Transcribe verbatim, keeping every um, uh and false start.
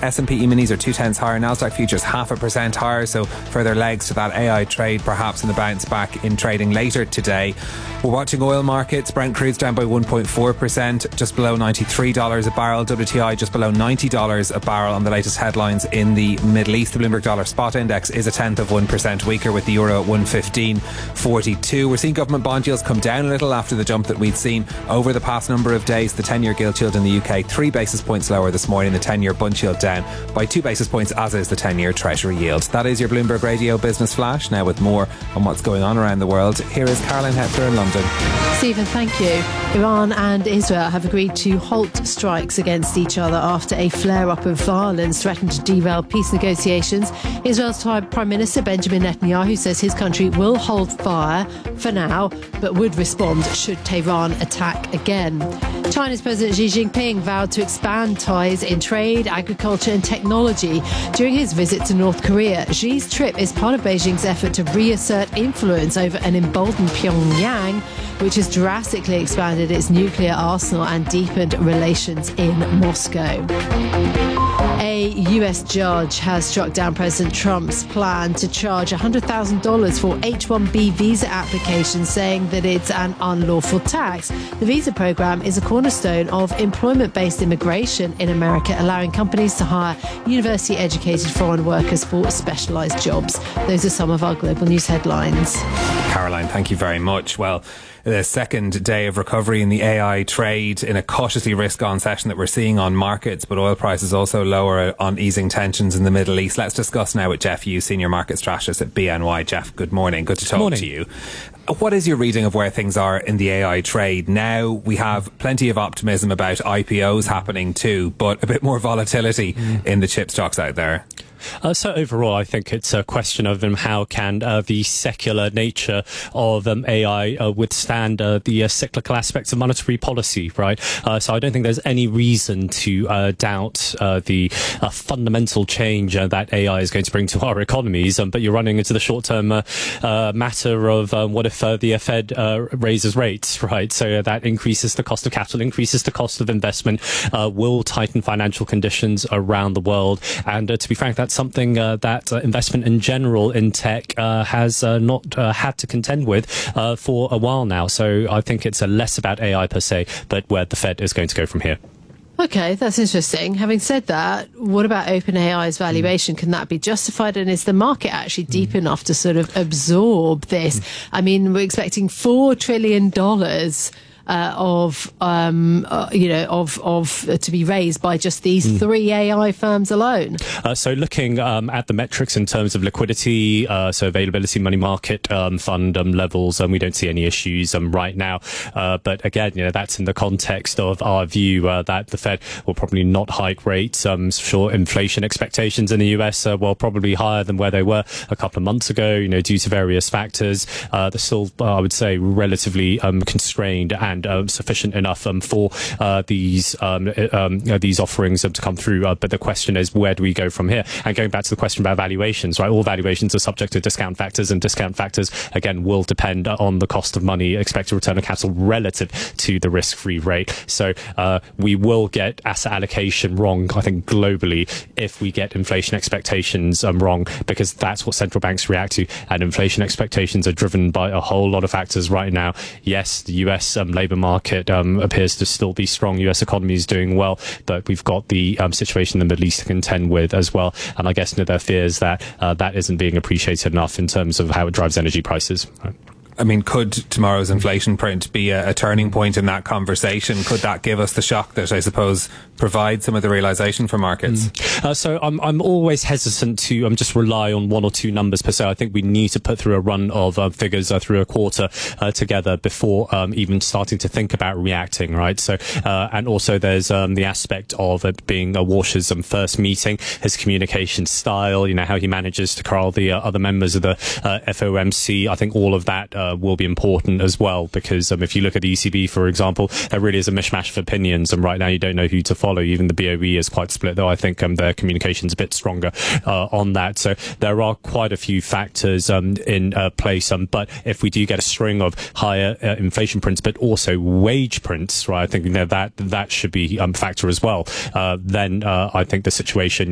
S and P E-minis are two tenths higher. Nasdaq futures half a percent higher. So further legs to that A I trade, perhaps in the bounce back in trading later today. We're watching oil markets. Brent crude's down by one point four percent, just below ninety-three dollars a barrel. W T I just below ninety dollars a barrel on the latest headlines in the Middle East. The Bloomberg Dollar Spot Index is a tenth of one percent weaker, with the euro at one fifteen forty-two. We're seeing government bond yields come down a little after the jump that we'd seen over the past number of days. The ten-year gilt yield in the U K three basis points lower this morning. The ten-year bunch yield down by two basis points, as is the ten-year Treasury yield. That is your Bloomberg Radio Business Flash. Now with more on what's going on around the world, here is Caroline Hepler in London. Stephen, thank you. Iran and Israel have agreed to halt strikes against each other after a flare-up of violence threatened to derail peace negotiations. Israel's Prime Minister Benjamin Netanyahu says his country will hold fire for now, but would respond should Tehran attack again. China's President Xi Jinping vowed to expand ties in trade, agriculture and technology during his visit to North Korea. Xi's trip is part of Beijing's effort to reassert influence over an emboldened Pyongyang, which has drastically expanded its nuclear arsenal and deepened relations in Moscow. A U S judge has struck down President Trump's plan to charge one hundred thousand dollars for H one B visa applications, saying that it's an unlawful tax. The visa program is a cornerstone of employment-based immigration in America, allowing companies to hire university-educated foreign workers for specialised jobs. Those are some of our global news headlines. Caroline, thank you very much. Well, the second day of recovery in the A I trade in a cautiously risk-on session that we're seeing on markets, but oil prices also lower on easing tensions in the Middle East. Let's discuss now with Jeff Yu, Senior Market Strategist at B N Y. Jeff, good morning. Good to talk morning. to you. What is your reading of where things are in the A I trade? Now we have plenty of optimism about I P Os happening too, but a bit more volatility mm. in the chip stocks out there. Uh, so overall, I think it's a question of um, how can uh, the secular nature of um, A I uh, withstand uh, the uh, cyclical aspects of monetary policy, right? Uh, so I don't think there's any reason to uh, doubt uh, the uh, fundamental change uh, that A I is going to bring to our economies. Um, but you're running into the short-term uh, uh, matter of um, what if uh, the Fed uh, raises rates, right? So uh, that increases the cost of capital, increases the cost of investment, uh, will tighten financial conditions around the world. And uh, to be frank, that's something uh, that uh, investment in general in tech uh, has uh, not uh, had to contend with uh, for a while now. So I think it's uh, less about A I per se, but where the Fed is going to go from here. Okay, that's interesting. Having said that, what about OpenAI's valuation? Can that be justified? And is the market actually deep mm. enough to sort of absorb this? Mm. I mean, we're expecting four trillion dollars Uh, of um, uh, you know of of uh, to be raised by just these mm. three A I firms alone. Uh, so looking um, at the metrics in terms of liquidity, uh, so availability, money market um, fund um, levels, and um, we don't see any issues um, right now. Uh, but again, you know, that's in the context of our view uh, that the Fed will probably not hike rates. Um, sure, inflation expectations in the U S are well probably higher than where they were a couple of months ago. You know, due to various factors, uh, they're still, uh, I would say, relatively um, constrained and And uh, sufficient enough um, for uh, these um, um, uh, these offerings um, to come through. Uh, but the question is, where do we go from here? And going back to the question about valuations, right? All valuations are subject to discount factors, and discount factors again will depend on the cost of money, expected return on capital relative to the risk-free rate. So uh, we will get asset allocation wrong, I think, globally, if we get inflation expectations um, wrong, because that's what central banks react to. And inflation expectations are driven by a whole lot of factors right now. Yes, the U S um, labour market um, appears to still be strong. U S economy is doing well, but we've got the um, situation in the Middle East to contend with as well. And I guess you know, their fears that uh, that isn't being appreciated enough in terms of how it drives energy prices. Right? I mean, could tomorrow's inflation print be a, a turning point in that conversation? Could that give us the shock that, I suppose, provide some of the realisation for markets? Mm. Uh, so I'm I'm always hesitant to um, just rely on one or two numbers per se. I think we need to put through a run of uh, figures uh, through a quarter uh, together before um, even starting to think about reacting, right? So, uh, and also there's um, the aspect of it being uh, Walsh's um, first meeting, his communication style, you know, how he manages to corral the uh, other members of the uh, F O M C. I think all of that uh, Uh, will be important as well, because um, if you look at the E C B, for example, there really is a mishmash of opinions, and right now you don't know who to follow. Even the B O E is quite split, though I think um, their communication's a bit stronger uh, on that. So there are quite a few factors um, in uh, place, um, but if we do get a string of higher uh, inflation prints, but also wage prints, right, I think you know, that that should be um, a factor as well. Uh, then uh, I think the situation